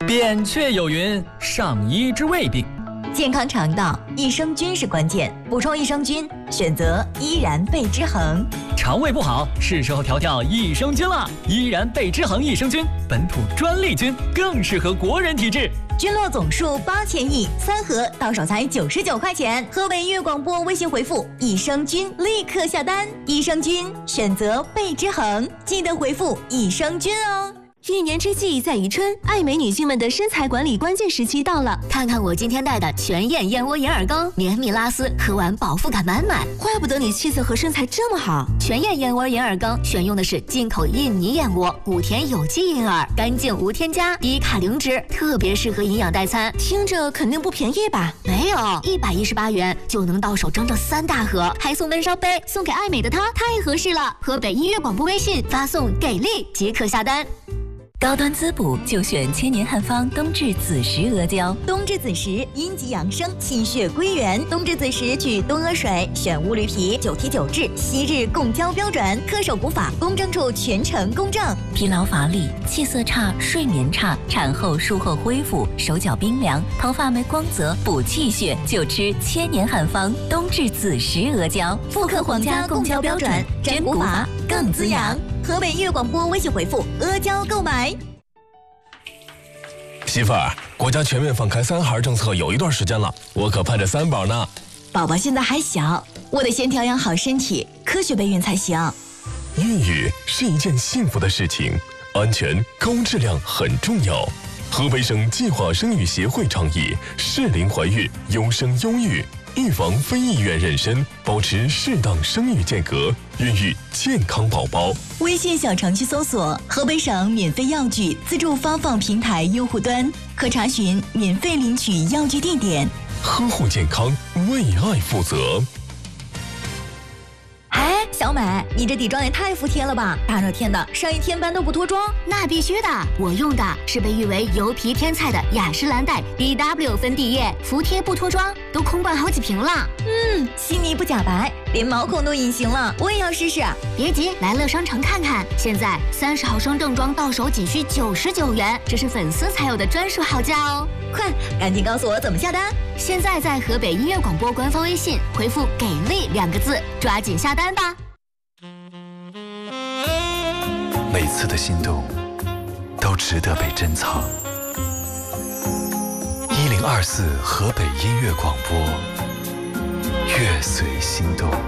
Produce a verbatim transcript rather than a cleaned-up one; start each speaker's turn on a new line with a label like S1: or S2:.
S1: 扁鹊有云：上医治未病。
S2: 健康肠道，益生菌是关键，补充益生菌，选择依然贝之恒。
S1: 肠胃不好，是时候调调益生菌了。依然贝之恒益生菌，本土专利菌，更适合国人体质。
S2: 菌落总数八千亿，三盒到手才九十九块钱。河北音乐广播微信回复益生菌，立刻下单。益生菌选择贝之恒，记得回复益生菌哦。
S3: 一年之计在于春，爱美女性们的身材管理关键时期到了。
S4: 看看我今天带的全燕燕窝银耳羹，绵密拉丝，喝完饱腹感满满。
S3: 怪不得你气色和身材这么好。
S4: 全燕燕窝银耳羹选用的是进口印尼燕窝，谷田有机银耳，干净无添加，低卡零脂，特别适合营养代餐。
S3: 听着肯定不便宜吧？
S4: 没有，一百一十八元就能到手整整三大盒，还送温烧杯，送给爱美的她太合适了。河北音乐广播微信发送给力即可下单。
S5: 高端滋补就选千年汉方冬至子时阿胶。
S2: 冬至子时阴极养生，气血归元。冬至子时取冬阿水，选乌驴皮，九提九制，昔日供胶标准，恪守古法，公证处全程公证。
S5: 疲劳乏力、气色差、睡眠差，产后术后恢复，手脚冰凉，头发没光泽，补气血，就吃千年汉方冬至子时阿胶，
S2: 复刻皇家供胶标准，真古法更滋养。河北音乐广播微信回复阿胶购买。
S6: 媳妇儿，国家全面放开三孩政策有一段时间了，我可盼着三宝呢。
S2: 宝宝现在还小，我得先调养好身体，科学备孕才行。
S6: 孕育是一件幸福的事情，安全高质量很重要。河北省计划生育协会倡议适龄怀孕，优生优育，预防非意愿妊娠，保持适当生育间隔，孕育健康宝宝。
S2: 微信小程序搜索河北省免费药具自助发放平台用户端，可查询免费领取药具地点。
S6: 呵护健康，为爱负责。
S2: 哎，小美，你这底妆也太服帖了吧！大热天的，上一天班都不脱妆？
S4: 那必须的，我用的是被誉为油皮天菜的雅诗兰黛 B W 粉底液，服帖不脱妆，都空灌好几瓶了。
S2: 嗯，细腻不假白，连毛孔都隐形了，我也要试试。
S4: 别急，来乐商城看看，现在三十毫升正装到手仅需九十九元，这是粉丝才有的专属好价哦！
S2: 快，赶紧告诉我怎么下单。
S4: 现在在河北音乐广播官方微信回复“给力”两个字，抓紧下单吧。
S7: 每次的心动都值得被珍藏。一零二四河北音乐广播，乐随心动。